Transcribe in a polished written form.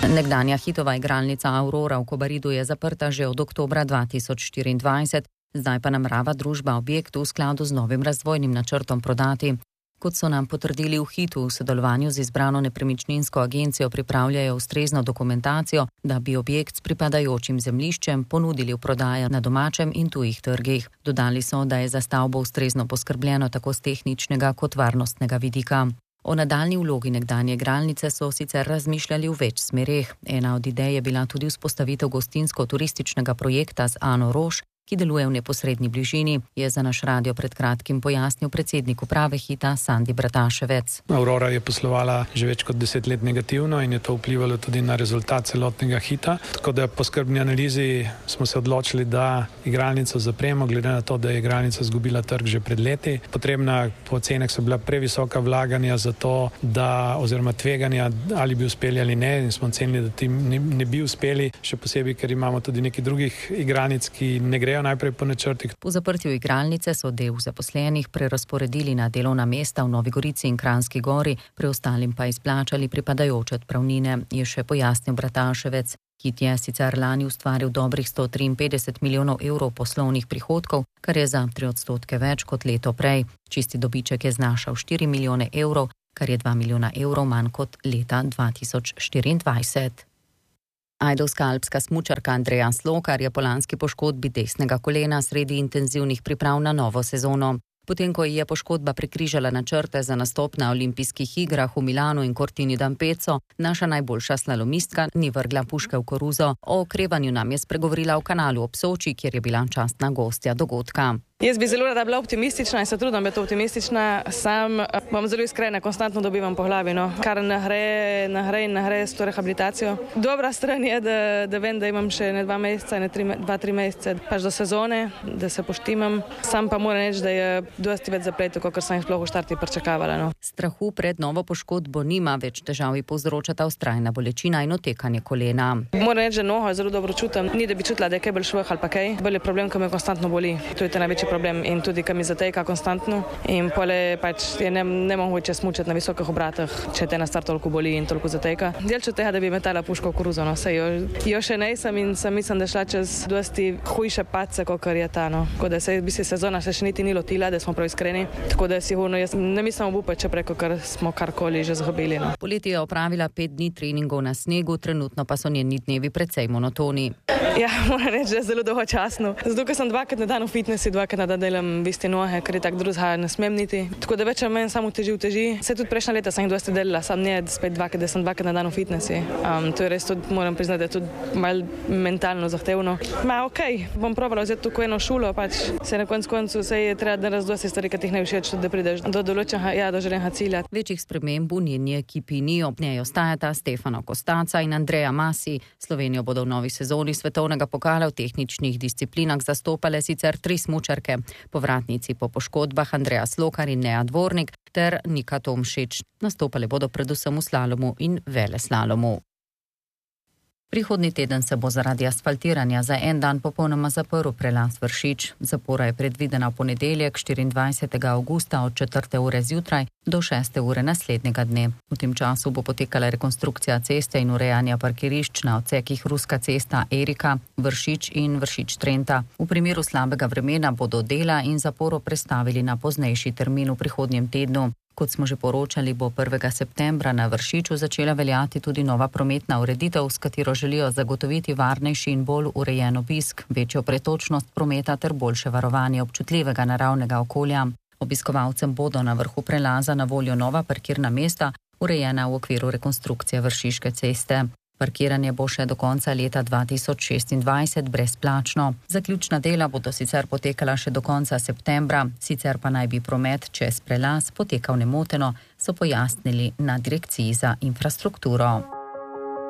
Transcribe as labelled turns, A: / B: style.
A: Nekdanja hitova igralnica Aurora v Kobaridu je zaprta že od oktobra 2024, zdaj pa namerava družba objekt v skladu z novim razvojnim načrtom prodati. Kot so nam potrdili v Hitu, v sodelovanju z izbrano nepremičninsko agencijo pripravljajo ustrezno dokumentacijo, da bi objekt s pripadajočim zemljiščem ponudili v prodajo na domačem in tujih trgih. Dodali so, da je za stavbo ustrezno poskrbljeno tako z tehničnega kot varnostnega vidika. O nadaljnji vlogi nekdanje igralnice so sicer razmišljali v več smereh. Ena od idej je bila tudi vzpostavitev gostinsko-turističnega projekta z Ano Roš, ki deluje v neposredni bližini, je za naš radio pred kratkim pojasnil predsednik uprave Hita Sandi Brataševec.
B: Aurora je poslovala že več kot 10 let negativno in je to vplivalo tudi na rezultat celotnega Hita. Tako da po skrbni analizi smo se odločili, da igralnico zapremo, glede na to, da je igralnica izgubila trg že pred leti. Potrebna po ocenah so bila previsoka vlaganja za to, da oziroma tveganja, ali bi uspeli ali ne, in smo ocenili, da ti ne bi uspeli, še posebej, ker imamo tudi nekaj drugih igralnic, ki ne grejo najprej po načrtih.
A: Po zaprtju igralnice so del zaposlenih prerazporedili na delovna mesta v Novi Gorici in Kranjski Gori, preostalim pa izplačali pripadajoče odpravnine, je še pojasnil Brataševec. Hit je sicer lani ustvaril dobrih 153 milijonov evrov poslovnih prihodkov, kar je za 3% več kot leto prej. Čisti dobiček je znašal 4 milijone evrov, kar je 2 milijona evrov manj kot leta 2024. Ajdovska alpska smučarka Andreja Slokar je po lanski poškodbi desnega kolena sredi intenzivnih priprav na novo sezono. Potem, ko je poškodba prekrižala načrte za nastop na olimpijskih igrah v Milanu in Cortini d'Ampezzo, naša najboljša slalomistka ni vrgla puške v koruzo. O okrevanju nam je spregovorila v Kanalu ob Soči, kjer je bila častna gostja dogodka.
C: Jaz bi zelo rada bila optimistična in se trudim biti optimistična. Sam bom zelo iskrena, konstantno dobivam po glavi, kar nahreje s to rehabilitacijo. Dobra stran je, da vem, da imam še 2 meseca, 2-3 mesece pač do sezone, da se poštimam. Sam pa moram reči, da je dosti več zapletov, kot sem jih sploh v štarti pričakovala.
A: Strahu pred novo poškodbo nima, več težav ji povzročata vztrajna bolečina in otekanje kolena.
C: Moram reči, da nogo zelo dobro čutim. Ni, da bi čutila, da je kaj bolj šveh ali pa kaj. Bolj je problem, ko me konstantno boli. To je ta največji problem in tudi, ko mi zateka konstantno. In pole pač je ne mogoče smučati na visokih obratih, če te na stvar toliko boli in toliko zateka. Delč od tega, da bi metala puško v koruzo, saj jo še nisem in sem mislim, da šla čez dosti hujše padce, kot je ta. Tako da se bi se sezona še niti ni lotila, da smo prav iskreni. Tako da sigurno jaz ne mislim obupati, če preko kar smo karkoli že zgubili.
A: Poleti je opravila 5 dni treningov na snegu, trenutno pa so njeni dnevi precej monotoni.
C: Ja, moram reči, da je zelo dolgočasno. Zato, ker sem 2-krat na dan v fitnessu, 2-krat na dan delam v isti nohe, ker je tak drugega ne smem niti. Tako da več meni samo teži. Se tudi prejšnja leta sem jih dosti delala, sam ne spet 2-krat, da sem 2-krat na dan v fitnessu. To je res tudi, moram priznati, da je tudi malo mentalno zahtevno. Okej, bom probala vzeti tukaj eno šulo, pač se na koncu se je treba narediti dosti stvari, ki ti ne všeč, da prideš do določenega, do želenega cilja.
A: Večjih sprememb v njeni ekipi ni, ob njej ostajata Stefano Kostaca in Andreja Masi. Slovenijo bodo v novi sezoni svetovnega pokala v tehničnih disciplinah zastopale sicer 3 smučarke, povratnici po poškodbah Andreja Slokar in Neja Dvornik ter Nika Tomšič. Nastopale bodo predvsem v slalomu in veleslalomu. Prihodnji teden se bo zaradi asfaltiranja za en dan popolnoma zaprl prelaz Vršič. Zapora je predvidena v ponedeljek 24. avgusta od 4. ure zjutraj do 6. ure naslednjega dne. V tem času bo potekala rekonstrukcija ceste in urejanja parkirišč na odsekih Ruska cesta Erika, Vršič in Vršič Trenta. V primeru slabega vremena bodo dela in zaporo prestavili na poznejši termin v prihodnjem tednu. Kot smo že poročali, bo 1. septembra na Vršiču začela veljati tudi nova prometna ureditev, s katero želijo zagotoviti varnejši in bolj urejen obisk, večjo pretočnost prometa ter boljše varovanje občutljivega naravnega okolja. Obiskovalcem bodo na vrhu prelaza na voljo nova parkirna mesta, urejena v okviru rekonstrukcije Vršiške ceste. Parkiranje bo še do konca leta 2026 brezplačno. Zaključna dela bodo sicer potekala še do konca septembra, sicer pa naj bi promet čez prelaz potekal nemoteno, so pojasnili na Direkciji za infrastrukturo.